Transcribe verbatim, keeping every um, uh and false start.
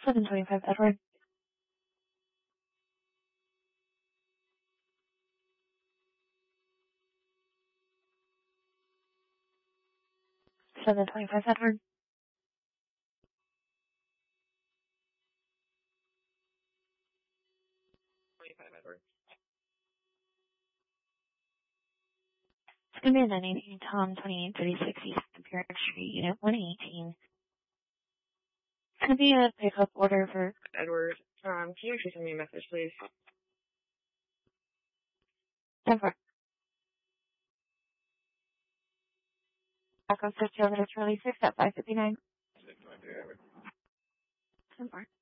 seven twenty-five Edward. seven twenty-five Edward. twenty-five Edward. It's going to be a nine eighteen Tom, twenty-eight thirty-six East Imperial Street, Unit one eighteen. It's going to be a pickup order for Edward. Um, can you actually send me a message, please? Denver. Echo fifty over to Charlie six at five fifty-nine. six twenty-three Edward. Denver.